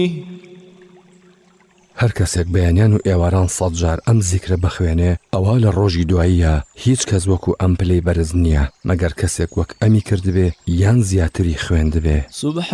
هەر کەسێک بەیانیان و ئێواران 100 جار ئەم زیکرە بخوێنێ ئەوە لە ڕۆژی دواییە هیچ کەس وەکو ئەم پلەی بەرز نییە مەگەر کەسێک وەک ئەمی کردبێ یان زیاتری خوێندبێ.